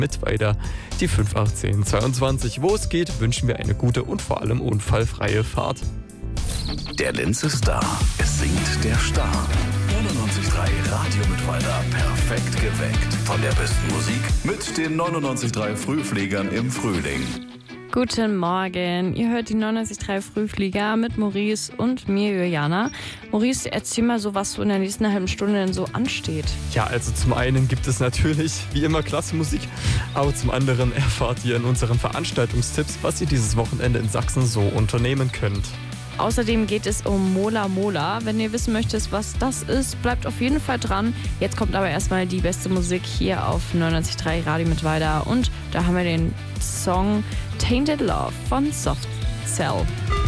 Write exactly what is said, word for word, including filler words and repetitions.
mit weiter die fünf achtzehn zweiundzwanzig. Wo es geht, wünschen wir eine gute und vor allem unfallfreie Fahrt. Der Linz ist da. Es singt der Star. neunundneunzig Komma drei Radio Mittweida. Perfekt geweckt. Von der besten Musik mit den neunundneunzig Komma drei Frühfliegern im Frühling. Guten Morgen, ihr hört die neunundneunzig Komma drei Frühflieger mit Maurice und mir, Juliana. Maurice, erzähl mal so, was so in der nächsten halben Stunde denn so ansteht. Ja, also zum einen gibt es natürlich wie immer klasse Musik, aber zum anderen erfahrt ihr in unseren Veranstaltungstipps, was ihr dieses Wochenende in Sachsen so unternehmen könnt. Außerdem geht es um Mola Mola. Wenn ihr wissen möchtet, was das ist, bleibt auf jeden Fall dran. Jetzt kommt aber erstmal die beste Musik hier auf neunundneunzig Komma drei Radio Mittweida. Und da haben wir den Song Tainted Love von Soft Cell.